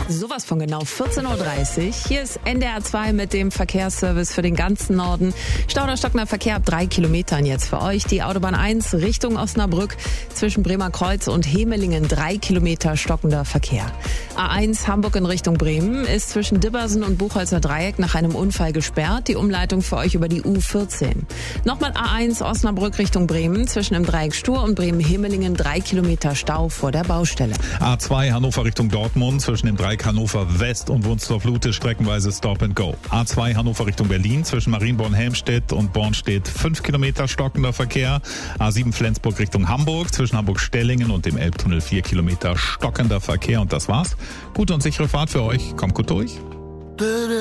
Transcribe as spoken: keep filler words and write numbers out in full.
Sowas von genau vierzehn Uhr dreißig. Hier ist N D R zwei mit dem Verkehrsservice für den ganzen Norden. Stau oder stockender Verkehr ab drei Kilometern jetzt für euch. Die Autobahn eins Richtung Osnabrück zwischen Bremerkreuz und Hemelingen drei Kilometer stockender Verkehr. A eins Hamburg in Richtung Bremen ist zwischen Dibbersen und Buchholzer Dreieck nach einem Unfall gesperrt. Die Umleitung für euch über die U vierzehn. Nochmal A eins Osnabrück Richtung Bremen zwischen dem Dreieck Stur und Bremen-Hemelingen drei Kilometer Stau vor der Baustelle. A zwei Hannover Richtung Dortmund zwischen dem Dreieck Hannover West und Wunstorf-Lute streckenweise Stop and Go. A zwei Hannover Richtung Berlin zwischen Marienborn-Helmstedt und Bornstedt fünf Kilometer stockender Verkehr. A sieben Flensburg Richtung Hamburg zwischen Hamburg-Stellingen und dem Elbtunnel vier Kilometer stockender Verkehr. Und das war's. Gute und sichere Fahrt für euch. Kommt gut durch.